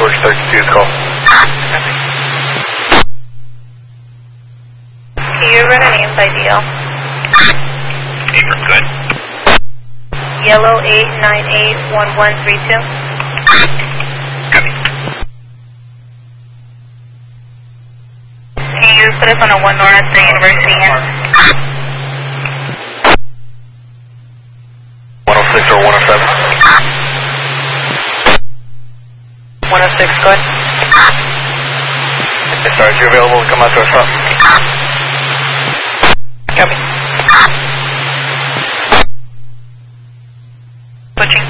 Bush 32's call. Can you run a name by DL? Paper, good. Yellow 8981132. Copy. Can you put us on a 1 North the University end? 106 or 107? 106, go ahead. Yes, sir. Is you available to come out to our stop? Copy. Switching.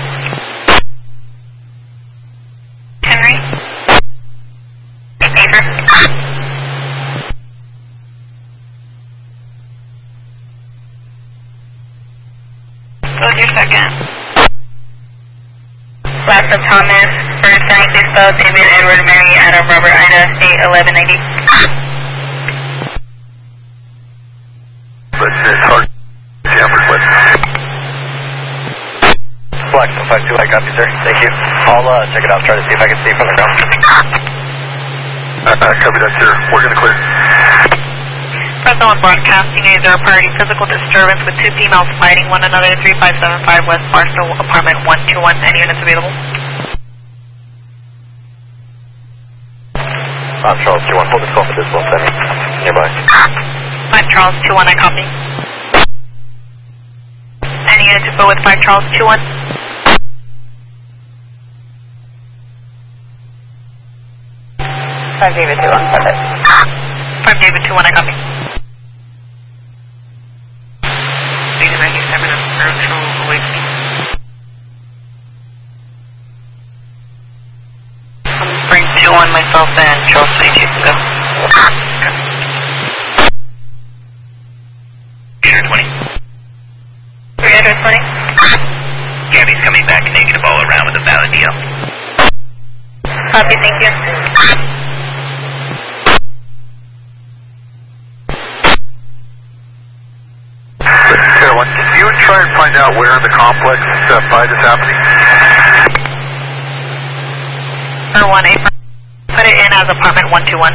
Henry. Paper. Go with your second. Last of Thomas, first Frank Bispo, David Edward Mary Adam Robert Ida, state 1190. It's hard. Jammered with. Black 152, I copy, sir. Thank you. I'll check it out, try to see if I can see from the ground. Copy that, sir. We're going to clear. Fresno and Broadcasting is our priority physical disturbance with 2 females fighting one another, 3575 West Barstow, apartment 121. Any units available? Charles 21, hold this call for this one, sending nearby. Mike Charles 21, I copy. Any units to go with 5 Charles 21? 5 David 21, perfect. 5 David 21, I copy. 97 virtual awakening. Bring 21 myself and Charles 22 can go. Air 20. Address 20? Gabby's coming back negative all around with a valid deal. Copy, thank you. Carolyn, can you try and find out where in the complex fight is happening? For 1A, put it in as apartment 121.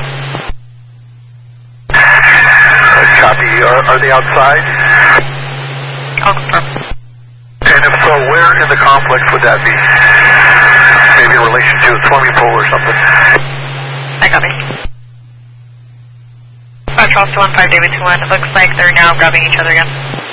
Copy. Are they outside? I'll confirm. And if so, where in the complex would that be? Maybe in relation to a swimming pool or something? I copy. 5 Charles 21, 5 David 21. It looks like they're now grabbing each other again.